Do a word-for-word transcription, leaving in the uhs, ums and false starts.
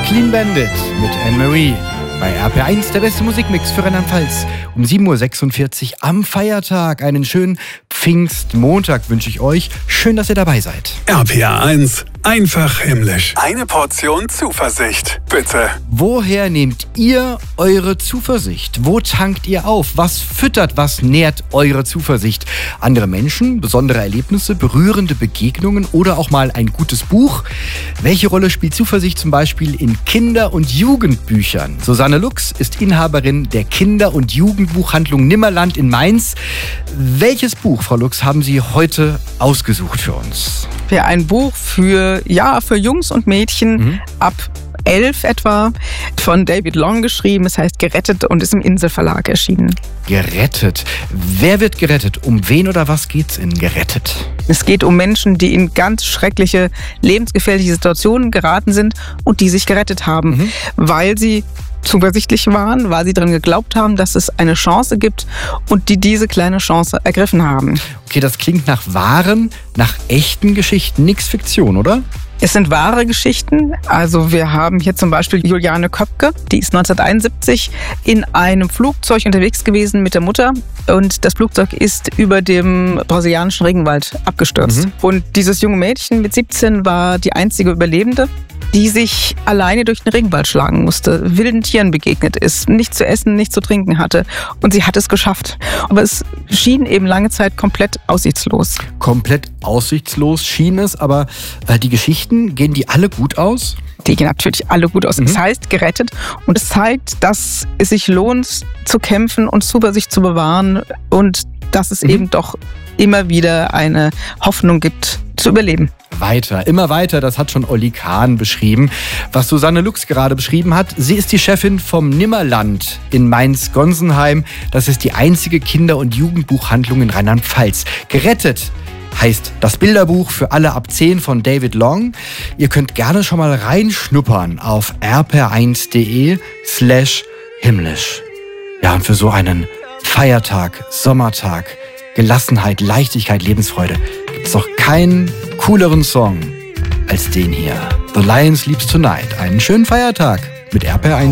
Clean Bandit mit Anne-Marie. Bei R P R eins der beste Musikmix für Rheinland-Pfalz. Um sieben Uhr sechsundvierzig am Feiertag. Einen schönen Pfingstmontag wünsche ich euch. Schön, dass ihr dabei seid. R P R eins, einfach himmlisch. Eine Portion Zuversicht, bitte. Woher nehmt ihr eure Zuversicht? Wo tankt ihr auf? Was füttert, was nährt eure Zuversicht? Andere Menschen, besondere Erlebnisse, berührende Begegnungen oder auch mal ein gutes Buch? Welche Rolle spielt Zuversicht zum Beispiel in Kinder- und Jugendbüchern? Susanne Lux ist Inhaberin der Kinder- und Jugendbuchhandlung Nimmerland in Mainz. Welches Buch, Frau Lux, haben Sie heute ausgesucht für uns? Ja, ein Buch für, ja, für Jungs und Mädchen mhm. ab elf etwa, von David Long geschrieben. Es heißt Gerettet und ist im Inselverlag erschienen. Gerettet. Wer wird gerettet? Um wen oder was geht's in Gerettet? Es geht um Menschen, die in ganz schreckliche, lebensgefährliche Situationen geraten sind und die sich gerettet haben, mhm. weil sie zuversichtlich waren, weil sie daran geglaubt haben, dass es eine Chance gibt und die diese kleine Chance ergriffen haben. Okay, das klingt nach wahren, nach echten Geschichten, nix Fiktion, oder? Es sind wahre Geschichten. Also wir haben hier zum Beispiel Juliane Köpke, die ist neunzehnhunderteinundsiebzig in einem Flugzeug unterwegs gewesen mit der Mutter und das Flugzeug ist über dem brasilianischen Regenwald abgestürzt. Mhm. Und dieses junge Mädchen mit siebzehn war die einzige Überlebende, die sich alleine durch den Regenwald schlagen musste, wilden Tieren begegnet ist, nichts zu essen, nichts zu trinken hatte. Und sie hat es geschafft. Aber es schien eben lange Zeit komplett aussichtslos. Komplett aussichtslos schien es, aber äh, die Geschichten, gehen die alle gut aus? Die gehen natürlich alle gut aus. Mhm. Es heißt gerettet und es zeigt, dass es sich lohnt zu kämpfen und Zuversicht zu bewahren und dass es mhm. eben doch immer wieder eine Hoffnung gibt, zu überleben. Weiter, immer weiter, das hat schon Olli Kahn beschrieben. Was Susanne Lux gerade beschrieben hat, sie ist die Chefin vom Nimmerland in Mainz-Gonsenheim. Das ist die einzige Kinder- und Jugendbuchhandlung in Rheinland-Pfalz. Gerettet heißt das Bilderbuch für alle ab zehn von David Long. Ihr könnt gerne schon mal reinschnuppern auf r p r eins punkt d e slash himmlisch. Ja, und für so einen Feiertag, Sommertag, Gelassenheit, Leichtigkeit, Lebensfreude gibt's doch keinen cooleren Song als den hier. The Lion Sleeps Tonight. Einen schönen Feiertag mit R P R eins.